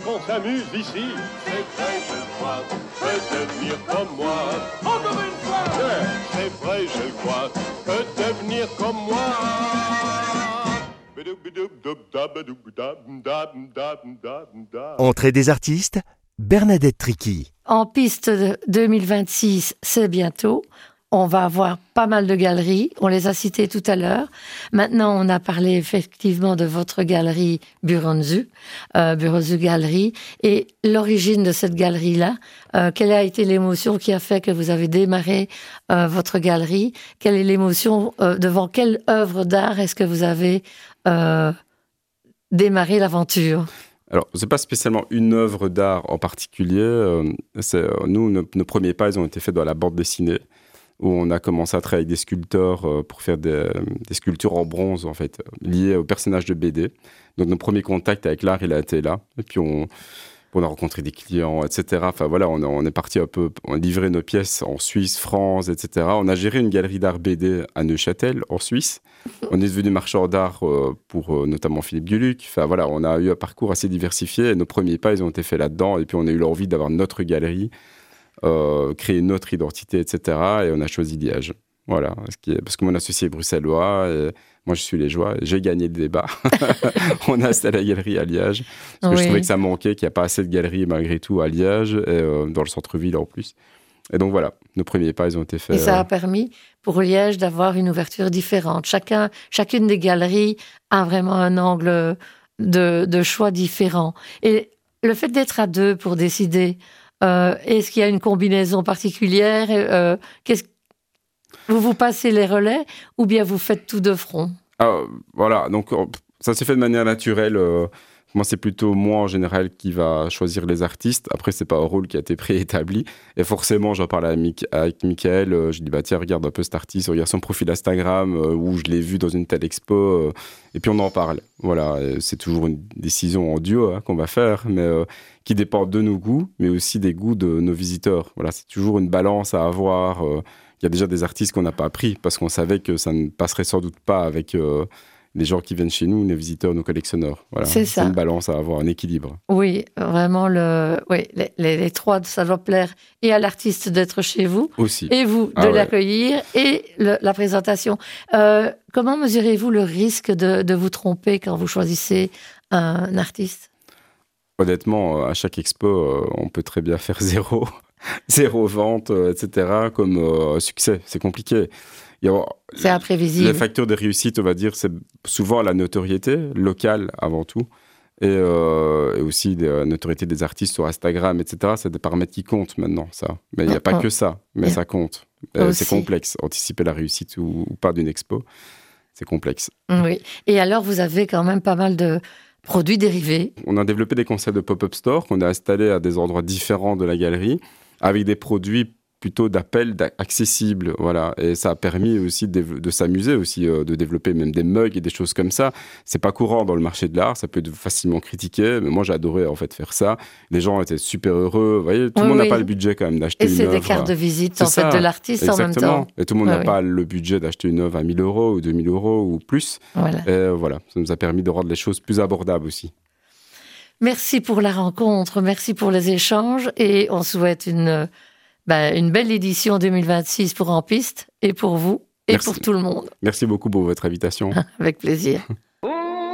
qu'on s'amuse ici. C'est vrai, je le crois, peut devenir comme moi. Encore une fois. Yeah. C'est vrai, je le crois, peut devenir comme moi. Entrée des artistes, Bernadette Tricky. En piste 2026, c'est bientôt. On va avoir pas mal de galeries. On les a citées tout à l'heure. Maintenant, on a parlé effectivement de votre galerie Buronzu Galerie. Et l'origine de cette galerie-là, quelle a été l'émotion qui a fait que vous avez démarré votre galerie? Quelle est l'émotion devant quelle œuvre d'art est-ce que vous avez démarré l'aventure? Alors, c'est pas spécialement une œuvre d'art en particulier. Nous, nos premiers pas, ils ont été faits dans la bande dessinée, où on a commencé à travailler avec des sculpteurs pour faire des sculptures en bronze, en fait, liées aux personnages de BD. Donc, nos premiers contacts avec l'art, il a été là. Et puis, on a rencontré des clients, etc. Enfin, voilà, on est parti un peu, on a livré nos pièces en Suisse, France, etc. On a géré une galerie d'art BD à Neuchâtel, en Suisse. On est devenu marchand d'art pour notamment Philippe Gueluc. Enfin, voilà, on a eu un parcours assez diversifié. Et nos premiers pas, ils ont été faits là-dedans. Et puis, on a eu l'envie d'avoir notre galerie, créer notre identité, etc. Et on a choisi Liège. Voilà, parce que mon associé est bruxellois et moi je suis liégeois. J'ai gagné le débat. On a installé la galerie à Liège parce que je trouvais que ça manquait, qu'il n'y a pas assez de galeries malgré tout à Liège et dans le centre-ville en plus. Et donc voilà, nos premiers pas, ils ont été faits. Et ça a permis pour Liège d'avoir une ouverture différente. Chacune des galeries a vraiment un angle de choix différent. Et le fait d'être à deux pour décider, est-ce qu'il y a une combinaison particulière? Vous passez les relais ou bien vous faites tout de front? Voilà, donc ça s'est fait de manière naturelle. Moi, c'est plutôt moi en général qui va choisir les artistes. Après, c'est pas un rôle qui a été préétabli. Et forcément, j'en parle avec Mickaël. Je dis, bah tiens, regarde un peu cet artiste, regarde son profil Instagram, où je l'ai vu dans une telle expo. Et puis on en parle. Voilà, c'est toujours une décision en duo qu'on va faire, mais qui dépend de nos goûts, mais aussi des goûts de nos visiteurs. Voilà, c'est toujours une balance à avoir. Il y a déjà des artistes qu'on n'a pas pris parce qu'on savait que ça ne passerait sans doute pas avec les gens qui viennent chez nous, les visiteurs, nos collectionneurs. Voilà. C'est une balance à avoir, un équilibre. Oui, vraiment, les trois, ça doit plaire et à l'artiste d'être chez vous, aussi. Et vous de l'accueillir, et la présentation. Comment mesurez-vous le risque de vous tromper quand vous choisissez un artiste? Honnêtement, à chaque expo, on peut très bien faire zéro vente, etc. Comme succès. C'est compliqué. C'est imprévisible. Les facteurs de réussite, on va dire, c'est souvent la notoriété locale avant tout. Et aussi la notoriété des artistes sur Instagram, etc. C'est des paramètres qui comptent maintenant, ça. Mais il n'y a pas que ça, mais ça compte. C'est complexe. Anticiper la réussite ou pas d'une expo, c'est complexe. Oui. Et alors, vous avez quand même pas mal de produits dérivés. On a développé des concepts de pop-up store qu'on a installés à des endroits différents de la galerie, avec des produits plutôt d'appel accessibles, voilà. Et ça a permis aussi de s'amuser aussi, de développer même des mugs et des choses comme ça. C'est pas courant dans le marché de l'art, ça peut être facilement critiqué, mais moi j'ai adoré en fait faire ça. Les gens étaient super heureux, vous voyez, tout le monde n'a pas le budget quand même d'acheter une œuvre. Et c'est des cartes de visite en fait de l'artiste en même temps. Et tout le monde n'a pas le budget d'acheter une œuvre à 1 000 € ou 2 000 € ou plus. Voilà. Et voilà, ça nous a permis de rendre les choses plus abordables aussi. Merci pour la rencontre, merci pour les échanges et on souhaite une belle édition 2026 pour En Piste et pour vous et pour tout le monde. Merci beaucoup pour votre invitation. Avec plaisir.